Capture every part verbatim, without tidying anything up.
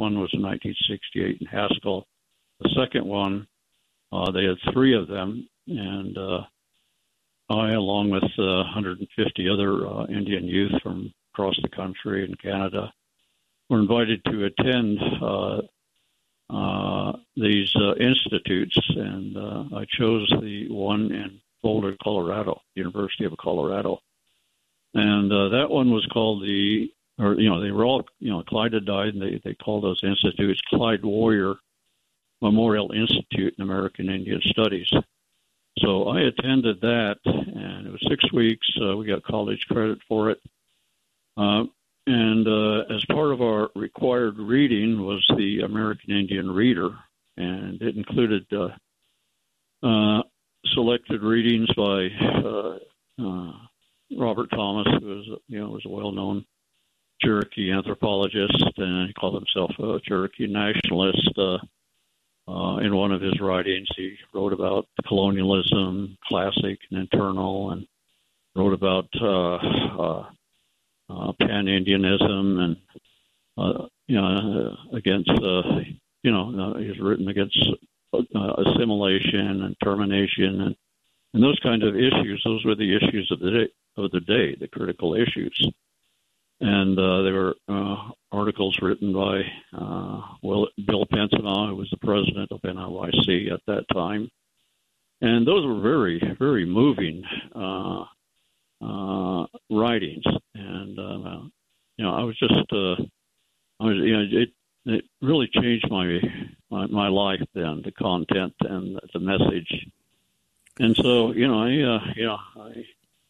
one was in nineteen sixty-eight in Haskell. The second one, uh, they had three of them, and uh, I, along with uh, one hundred fifty other uh, Indian youth from across the country and Canada, were invited to attend uh, uh, these uh, institutes, and uh, I chose the one in Boulder, Colorado, University of Colorado. And uh, that one was called the, or, you know, they were all, you know, Clyde had died, and they, they called those institutes Clyde Warrior Memorial Institute in American Indian Studies. So I attended that, and it was six weeks. Uh, we got college credit for it. Uh, and uh, as part of our required reading was the American Indian Reader, and it included uh, uh, selected readings by uh, uh, Robert Thomas, who was, you know, was a well-known Cherokee anthropologist, and he called himself a Cherokee nationalist. Uh, uh, in one of his writings, he wrote about colonialism, classic and internal, and wrote about uh, uh, uh, pan-Indianism, and uh, you know, against uh, you know, uh, he's written against uh, assimilation and termination, and and those kind of issues. Those were the issues of the day, of the day, the critical issues. And uh, there were uh, articles written by uh, Will, Bill Pensima, who was the president of N I Y C at that time. And those were very, very moving uh, uh, writings. And, uh, you know, I was just, uh, I was, you know, it, it really changed my, my, my life then, the content and the message. And so, you know, I, uh, you know, I,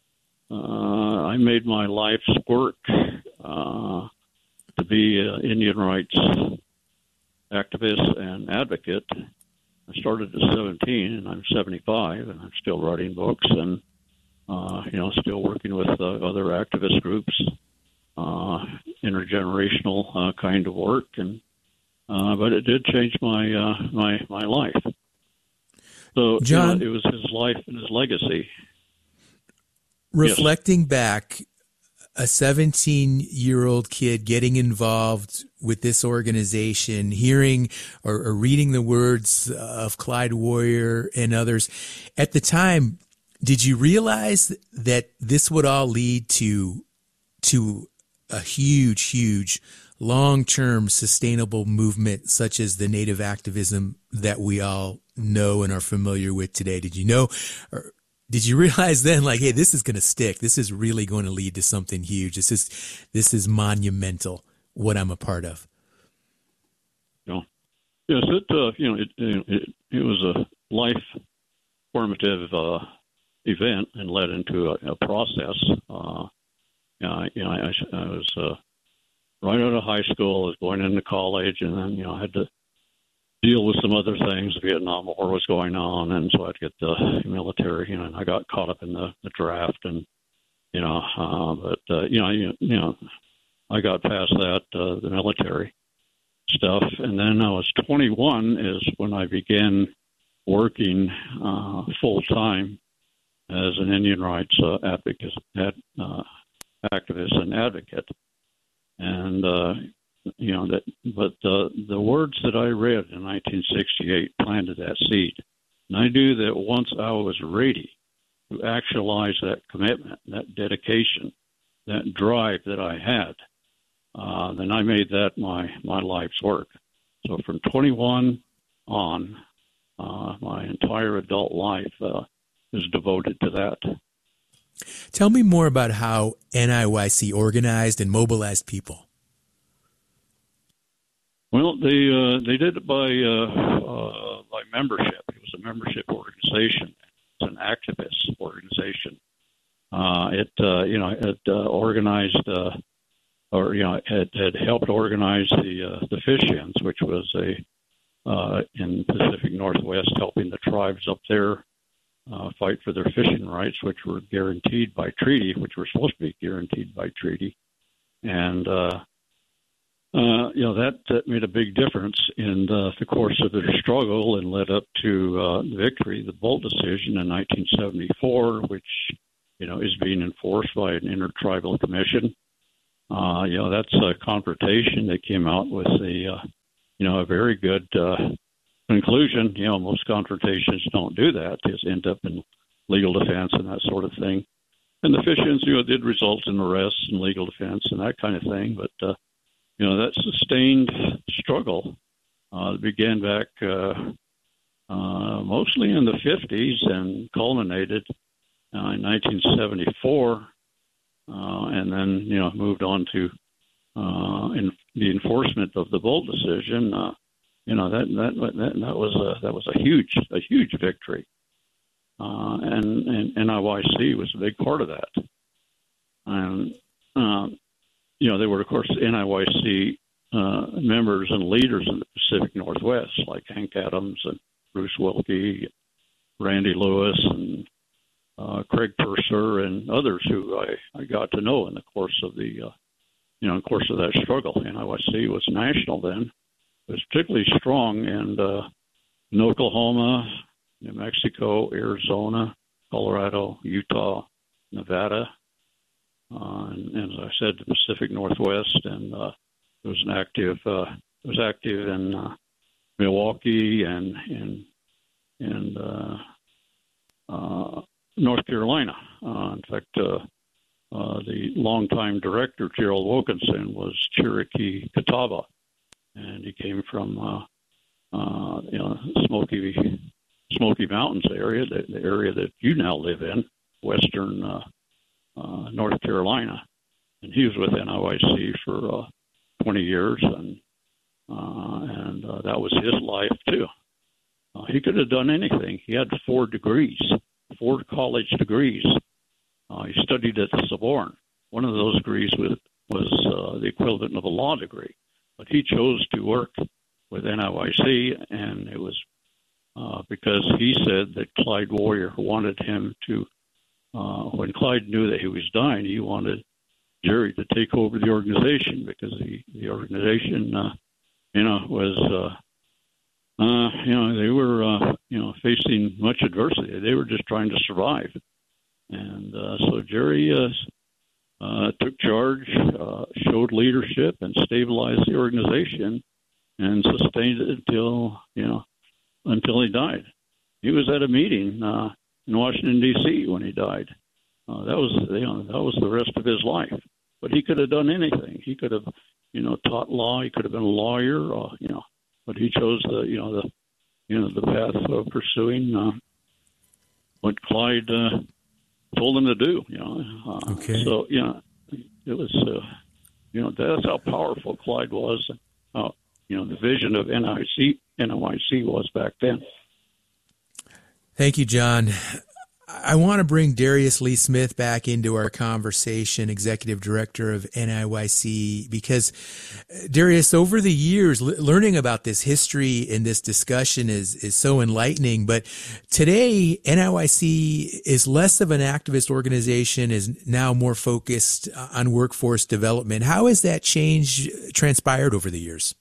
Uh, I made my life's work uh, to be an Indian rights activist and advocate. I started at seventeen, and I'm seventy-five, and I'm still writing books and, uh, you know, still working with uh, other activist groups, uh, intergenerational uh, kind of work. And uh, but it did change my uh, my my life. So, John, you know, it was his life and his legacy. Reflecting yes. back, a seventeen-year-old kid getting involved with this organization, hearing or, or reading the words of Clyde Warrior and others, at the time, did you realize that this would all lead to to a huge, huge, long-term sustainable movement such as the Native activism that we all know and are familiar with today? Did you know, or did you realize then, like, hey, this is going to stick. This is really going to lead to something huge. This is this is monumental, what I'm a part of. Yeah. Yes, it, uh, you know, it, it, it was a life formative uh, event and led into a, a process. Uh, you know, I, you know, I, I was uh, right out of high school, I was going into college, and then, you know, I had to deal with some other things. The Vietnam War was going on, and so I had to get the military, you know, and I got caught up in the, the draft, and, you know, uh, but, uh, you know, you, you know, I got past that, uh, the military stuff, and then I was twenty-one is when I began working uh, full-time as an Indian rights uh, advocate, ad, uh, activist and advocate, and, uh, you know, that, but uh, the words that I read in nineteen sixty-eight planted that seed. And I knew that once I was ready to actualize that commitment, that dedication, that drive that I had, uh, then I made that my, my life's work. So from twenty-one on, uh, my entire adult life uh, is devoted to that. Tell me more about how N I Y C organized and mobilized people. Well, they uh, they did it by uh, uh, by membership. It was a membership organization. It's an activist organization. Uh, it uh, you know it uh, organized uh, or you know it had helped organize the uh, the Fish-Ins, which was a uh, in Pacific Northwest, helping the tribes up there uh, fight for their fishing rights, which were guaranteed by treaty, which were supposed to be guaranteed by treaty, and uh, Uh, you know, that, that made a big difference in the, the course of their struggle and led up to uh, the victory, the Bolt decision in nineteen seventy-four, which, you know, is being enforced by an intertribal commission. Uh, you know, that's a confrontation that came out with the uh, you know, a very good uh, conclusion. You know, most confrontations don't do that; just end up in legal defense and that sort of thing. And the Fishins, you know, did result in arrests and legal defense and that kind of thing. But, uh, you know, that sustained struggle uh, began back uh, uh, mostly in the fifties and culminated uh, in nineteen seventy-four, uh, and then, you know, moved on to uh, in the enforcement of the Boldt decision. Uh, you know, that that that, that was a that was a huge a huge victory. Uh, and, and N I Y C was a big part of that. And, um, you know, there were, of course, N I Y C uh, members and leaders in the Pacific Northwest, like Hank Adams and Bruce Wilkie, Randy Lewis, and uh, Craig Purser, and others who I, I got to know in the course of the, uh, you know, in the course of that struggle. N I Y C was national then. It was particularly strong in, uh, in Oklahoma, New Mexico, Arizona, Colorado, Utah, Nevada, uh, and, and as I said, the Pacific Northwest, and uh, it was an active. Uh, it was active in uh, Milwaukee and and and uh, uh, North Carolina. Uh, in fact, uh, uh, the longtime director Gerald Wilkinson was Cherokee Catawba, and he came from uh, uh, you know Smoky. Smoky Mountains area, the, the area that you now live in, western uh, uh, North Carolina. And he was with N I Y C for uh, twenty years, and uh, and uh, that was his life, too. Uh, he could have done anything. He had four degrees, four college degrees. Uh, he studied at the Sorbonne. One of those degrees was, was uh, the equivalent of a law degree. But he chose to work with N I Y C, and it was Uh, because he said that Clyde Warrior wanted him to, uh, when Clyde knew that he was dying, he wanted Jerry to take over the organization because the, the organization, uh, you know, was, uh, uh, you know, they were, uh, you know, facing much adversity. They were just trying to survive. And uh, so Jerry uh, uh, took charge, uh, showed leadership, and stabilized the organization and sustained it until, you know, until he died. He was at a meeting uh, in Washington, D C when he died. Uh, that was, you know, that was the rest of his life. But he could have done anything. He could have, you know, taught law. He could have been a lawyer, uh, you know. But he chose the, you know, the, you know, the path of pursuing uh, what Clyde uh, told him to do. You know. Uh, okay. So you know, it was, uh, you know, that's how powerful Clyde was. Uh, you know, the vision of N I C. N Y C was back then. Thank you, John. I want to bring Darius Lee Smith back into our conversation, Executive Director of N I Y C, because, Darius, over the years, l- learning about this history in this discussion is, is so enlightening. But today, N I Y C is less of an activist organization, is now more focused on workforce development. How has that change transpired over the years?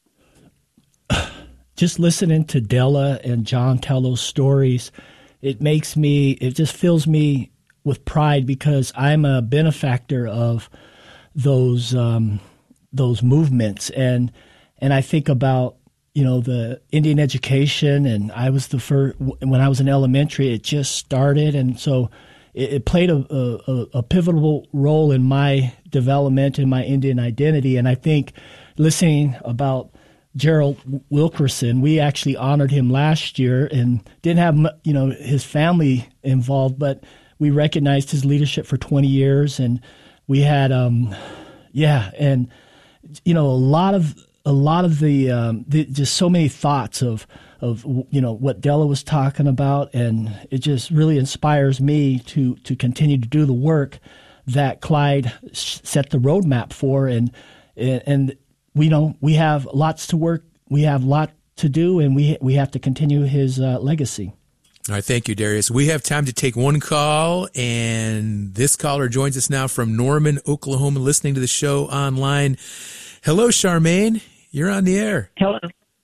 Just listening to Della and John tell those stories, it makes me, it just fills me with pride because I'm a benefactor of those um, those movements, and and I think about, you know, the Indian education, and I was the first when I was in elementary. It just started, and so it, it played a, a, a pivotal role in my development and my Indian identity. And I think listening about Gerald Wilkerson, we actually honored him last year and didn't have, you know, his family involved, but we recognized his leadership for twenty years, and we had, um, yeah, and you know, a lot of a lot of the, um, the just so many thoughts of of you know what Della was talking about, and it just really inspires me to to continue to do the work that Clyde set the roadmap for, and and. We know we have lots to work. We have a lot to do, and we we have to continue his uh, legacy. All right, thank you, Darius. We have time to take one call, and this caller joins us now from Norman, Oklahoma, listening to the show online. Hello, Charmaine. You're on the air. Hello.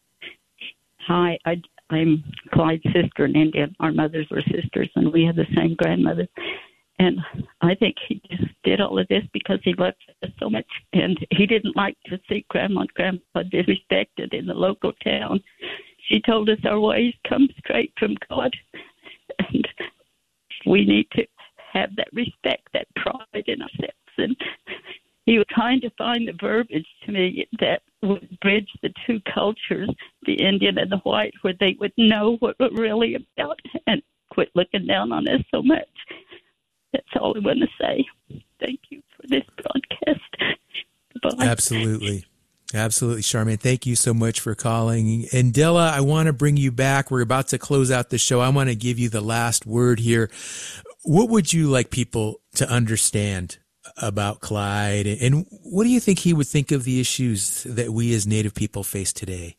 Hi, I, I'm Clyde's sister in India. Our mothers were sisters, and we had the same grandmother. And I think he just did all of this because he loved us so much. And he didn't like to see Grandma and Grandpa disrespected in the local town. She told us our ways come straight from God. And we need to have that respect, that pride in ourselves. And he was trying to find the verbiage to me that would bridge the two cultures, the Indian and the white, where they would know what we're really about and quit looking down on us so much. That's all I want to say. Thank you for this broadcast. Goodbye. Absolutely. Absolutely, Charmaine. Thank you so much for calling. And Della, I want to bring you back. We're about to close out the show. I want to give you the last word here. What would you like people to understand about Clyde? And what do you think he would think of the issues that we as Native people face today?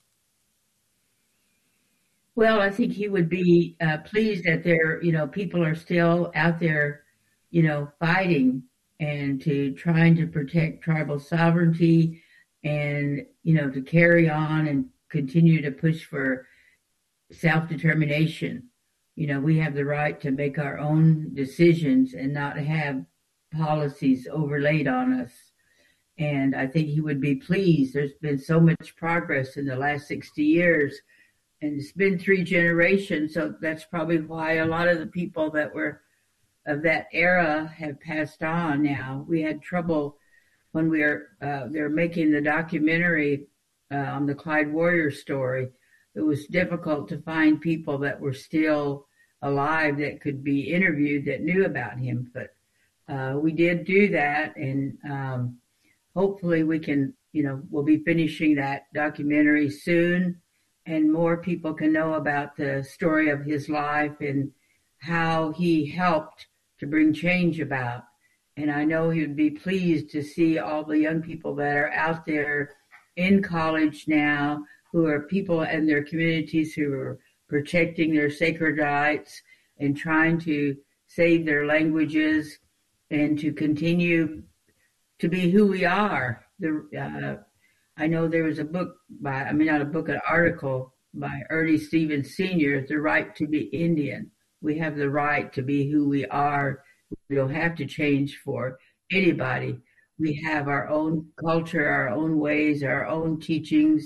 Well, I think he would be uh, pleased that there, you know, people are still out there, you know, fighting and to trying to protect tribal sovereignty and, you know, to carry on and continue to push for self-determination. You know, we have the right to make our own decisions and not have policies overlaid on us. And I think he would be pleased. There's been so much progress in the last sixty years. And it's been three generations, so that's probably why a lot of the people that were of that era have passed on now. We had trouble when we were uh, they were making the documentary uh, on the Clyde Warrior story. It was difficult to find people that were still alive that could be interviewed that knew about him. But uh, we did do that, and um, hopefully we can, you know, we'll be finishing that documentary soon. And more people can know about the story of his life and how he helped to bring change about. And I know he would be pleased to see all the young people that are out there in college now, who are people in their communities who are protecting their sacred rights and trying to save their languages and to continue to be who we are. The uh, I know there was a book by, I mean, not a book, an article by Ernie Stevens Senior, The Right to be Indian. We have the right to be who we are. We don't have to change for anybody. We have our own culture, our own ways, our own teachings,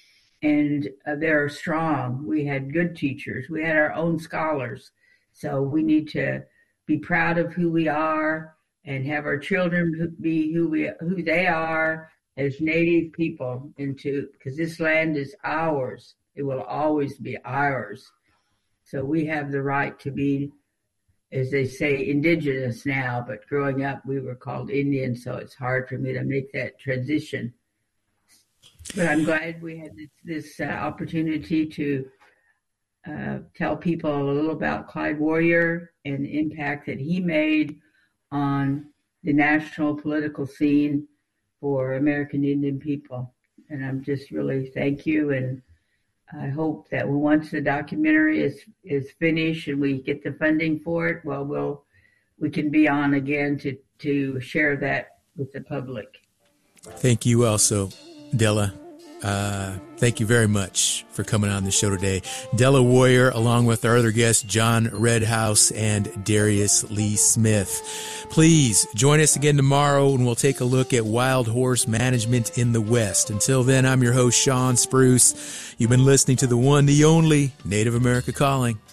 and uh, they're strong. We had good teachers. We had our own scholars. So we need to be proud of who we are and have our children be who we who they are as Native people, into because this land is ours. It will always be ours. So we have the right to be, as they say, indigenous now, but growing up we were called Indian, so it's hard for me to make that transition. But I'm glad we had this, this uh, opportunity to uh, tell people a little about Clyde Warrior and the impact that he made on the national political scene for American Indian people. And I'm just really thank you. And I hope that once the documentary is, is finished and we get the funding for it, well, we'll we can be on again to, to share that with the public. Thank you also, Della. Uh, thank you very much for coming on the show today. Della Warrior, along with our other guests, John Redhouse and Darius Lee Smith. Please join us again tomorrow and we'll take a look at wild horse management in the West. Until then, I'm your host, Sean Spruce. You've been listening to the one, the only Native America Calling.